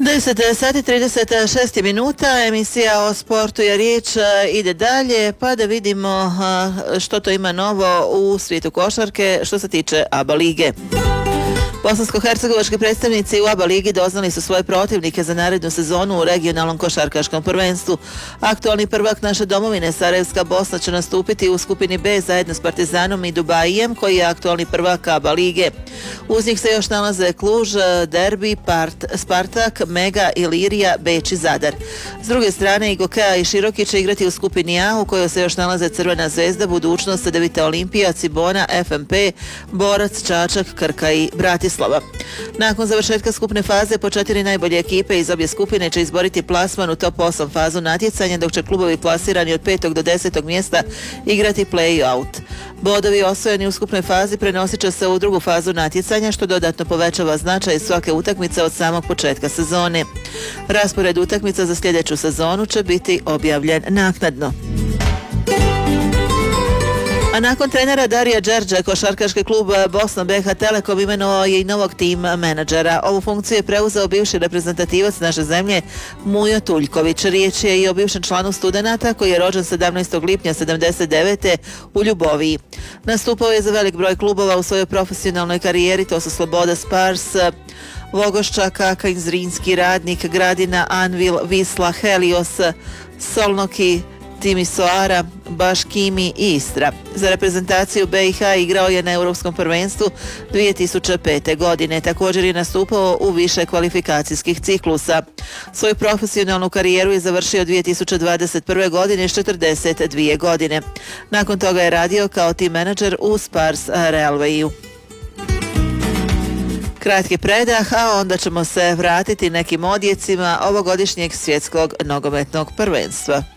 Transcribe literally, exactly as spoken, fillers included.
deset sati trideset šest minuta, emisija o sportu je riječ, ide dalje, pa da vidimo što to ima novo u svijetu košarke što se tiče A B A lige. Bosansko-hercegovački predstavnici u A B A ligi doznali su svoje protivnike za narednu sezonu u regionalnom košarkaškom prvenstvu. Aktualni prvak naše domovine Sarajevska Bosna će nastupiti u skupini B zajedno s Partizanom i Dubajijem koji je aktualni prvak A B A lige. Uz njih se još nalaze Kluž, Derbi, Part, Spartak, Mega, Ilirija, Beč i Zadar. S druge strane i Gokea i Široki će igrati u skupini A u kojoj se još nalaze Crvena zvezda, Budućnost, Cedevita Olimpija, Cibona, F M P, Borac, Čačak, Krka i Bratislava. Nakon završetka skupne faze po četiri najbolje ekipe iz obje skupine će izboriti plasman u top osam fazu natjecanja, dok će klubovi plasirani od petog do desetog mjesta igrati play-out. Bodovi osvojeni u skupnoj fazi prenosit će se u drugu fazu natjecanja, što dodatno povećava značaj svake utakmice od samog početka sezone. Raspored utakmica za sljedeću sezonu će biti objavljen naknadno. A nakon trenera Darija Đerđa, košarkaški klub Bosna B H Telekom imenovao je i novog tim menadžera. Ovu funkciju je preuzeo bivši reprezentativac naše zemlje Mujo Tuljković. Riječ je i o bivšem članu studenata koji je rođen sedamnaestog lipnja sedamdeset devete u Ljuboviji. Nastupao je za velik broj klubova u svojoj profesionalnoj karijeri, to su Sloboda Spars, Vogoščak, Kakanj, Zrinski, Radnik, Gradina, Anvil, Visla, Helios, Solnoki, Timisoara, Baškimi i Istra. Za reprezentaciju B i H igrao je na Europskom prvenstvu dvije tisuće pete. godine. Također je nastupao u više kvalifikacijskih ciklusa. Svoju profesionalnu karijeru je završio dvije tisuće dvadeset prve. godine s četrdeset dvije godine. Nakon toga je radio kao tim menadžer u Spars Railwayu. Kratki predah, a onda ćemo se vratiti nekim odjecima ovogodišnjeg svjetskog nogometnog prvenstva.